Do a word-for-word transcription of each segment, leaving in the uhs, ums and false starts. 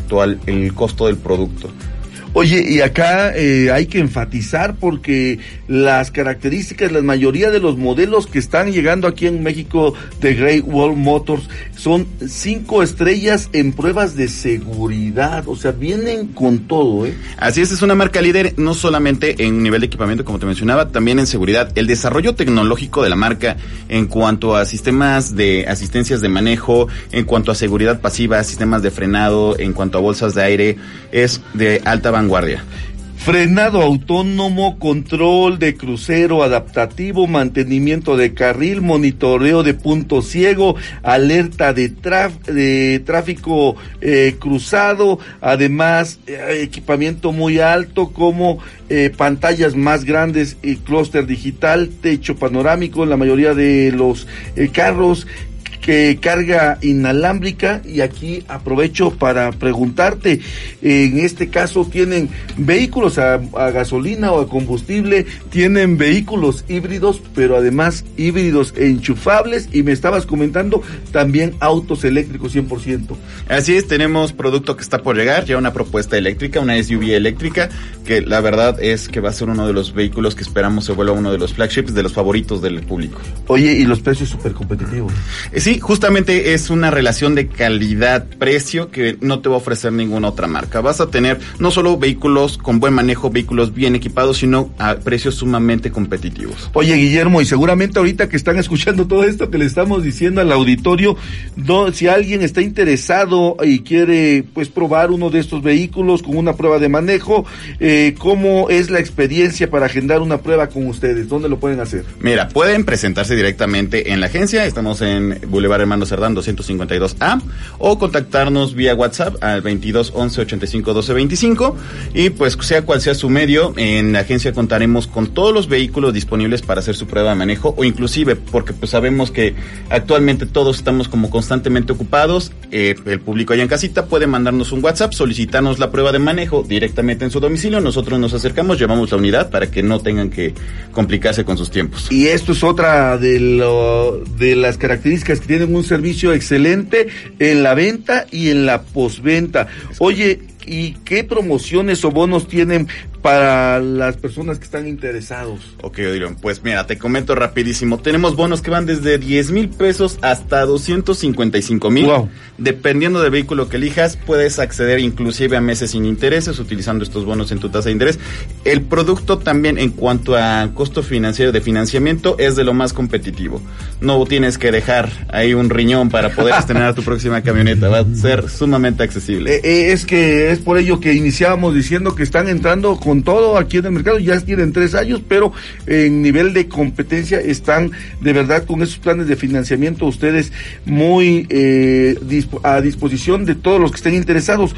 respecto al el costo del producto. Oye, y acá eh, hay que enfatizar porque las características, la mayoría de los modelos que están llegando aquí en México de Great Wall Motors son cinco estrellas en pruebas de seguridad, o sea, vienen con todo, ¿eh? Así es, es una marca líder no solamente en nivel de equipamiento, como te mencionaba, también en seguridad. El desarrollo tecnológico de la marca en cuanto a sistemas de asistencias de manejo, en cuanto a seguridad pasiva, sistemas de frenado, en cuanto a bolsas de aire, es de alta vanguardia. Frenado autónomo, control de crucero adaptativo, mantenimiento de carril, monitoreo de punto ciego, alerta de, traf, de tráfico eh, cruzado, además eh, equipamiento muy alto como eh, pantallas más grandes y clúster digital, techo panorámico en la mayoría de los eh, carros, que carga inalámbrica. Y aquí aprovecho para preguntarte, en este caso tienen vehículos a, a gasolina o a combustible, tienen vehículos híbridos, pero además híbridos e enchufables, y me estabas comentando también autos eléctricos cien por ciento. Así es, tenemos producto que está por llegar, ya una propuesta eléctrica, una S U V eléctrica, que la verdad es que va a ser uno de los vehículos que esperamos se vuelva uno de los flagships, de los favoritos del público. Oye, y los precios súper competitivos. Eh, sí, justamente es una relación de calidad-precio que no te va a ofrecer ninguna otra marca. Vas a tener no solo vehículos con buen manejo, vehículos bien equipados, sino a precios sumamente competitivos. Oye, Guillermo, y seguramente ahorita que están escuchando todo esto que le estamos diciendo al auditorio, no, si alguien está interesado y quiere pues probar uno de estos vehículos con una prueba de manejo, eh, ¿cómo es la experiencia para agendar una prueba con ustedes? ¿Dónde lo pueden hacer? Mira, pueden presentarse directamente en la agencia, estamos en Boulevard Hermano Cerdán doscientos cincuenta y dos A, o contactarnos vía WhatsApp al veintidós once ochenta y cinco doce veinticinco, y pues sea cual sea su medio, en la agencia contaremos con todos los vehículos disponibles para hacer su prueba de manejo, o inclusive, porque pues sabemos que actualmente todos estamos como constantemente ocupados, eh, el público allá en casita puede mandarnos un WhatsApp, solicitarnos la prueba de manejo directamente en su domicilio, nosotros nos acercamos, llevamos la unidad para que no tengan que complicarse con sus tiempos. Y esto es otra de, lo, de las características que tienen un servicio excelente en la venta y en la postventa. Oye, ¿y qué promociones o bonos tienen para las personas que están interesados? Ok, Odilon, pues mira, te comento rapidísimo. Tenemos bonos que van desde diez mil pesos hasta doscientos cincuenta y cinco mil. Wow. Dependiendo del vehículo que elijas, puedes acceder inclusive a meses sin intereses utilizando estos bonos en tu tasa de interés. El producto también en cuanto a costo financiero de financiamiento es de lo más competitivo. No tienes que dejar ahí un riñón para poder estrenar tu próxima camioneta. Va a ser sumamente accesible. Eh, eh, es que es por ello que iniciábamos diciendo que están entrando con todo aquí en el mercado, ya tienen tres años, pero en nivel de competencia están de verdad con esos planes de financiamiento ustedes muy eh, disp- a disposición de todos los que estén interesados.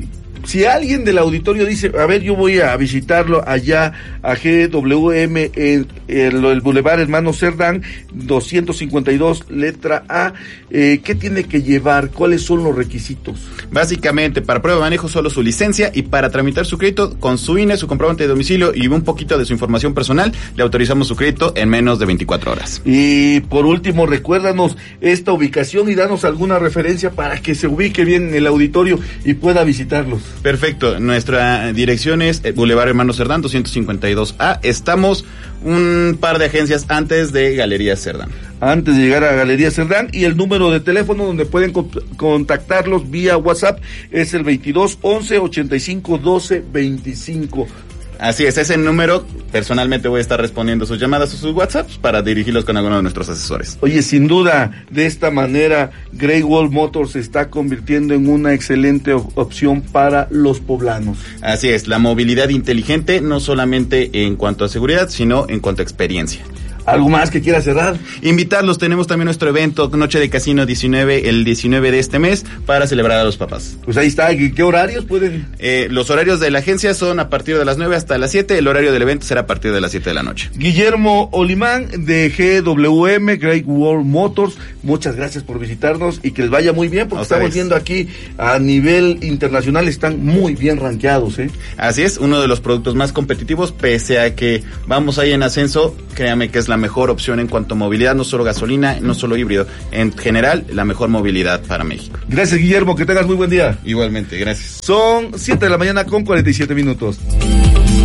Si alguien del auditorio dice, a ver, yo voy a visitarlo allá a G W M en el, el Boulevard Hermano Cerdán doscientos cincuenta y dos letra A, eh, ¿qué tiene que llevar? ¿Cuáles son los requisitos? Básicamente, para prueba de manejo solo su licencia, y para tramitar su crédito con su I N E, su comprobante de domicilio y un poquito de su información personal, le autorizamos su crédito en menos de veinticuatro horas. Y por último, recuérdanos esta ubicación y danos alguna referencia para que se ubique bien en el auditorio y pueda visitarlos. Perfecto, nuestra dirección es Boulevard Hermano Cerdán doscientos cincuenta y dos A. Estamos un par de agencias antes de Galería Cerdán. Antes de llegar a Galería Cerdán, y el número de teléfono donde pueden co- contactarlos vía WhatsApp es el veintidós once ochenta y cinco doce veinticinco. Así es, ese número, personalmente voy a estar respondiendo sus llamadas o sus WhatsApps para dirigirlos con alguno de nuestros asesores. Oye, sin duda, de esta manera, Great Wall Motors se está convirtiendo en una excelente op- opción para los poblanos. Así es, la movilidad inteligente, no solamente en cuanto a seguridad, sino en cuanto a experiencia. ¿Algo más que quiera cerrar? Invitarlos, tenemos también nuestro evento Noche de Casino diecinueve, el diecinueve de este mes, para celebrar a los papás. Pues ahí está, ¿qué, qué horarios pueden? Eh, los horarios de la agencia son a partir de las nueve hasta las siete, el horario del evento será a partir de las siete de la noche. Guillermo Olimán de G W M, Great Wall Motors, muchas gracias por visitarnos y que les vaya muy bien, porque estamos viendo aquí a nivel internacional están muy bien rankeados, ¿eh? Así es, uno de los productos más competitivos, pese a que vamos ahí en ascenso, créame que es la la mejor opción en cuanto a movilidad, no solo gasolina, no solo híbrido, en general la mejor movilidad para México. Gracias, Guillermo, que tengas muy buen día. Igualmente, gracias. Son siete de la mañana con cuarenta y siete minutos.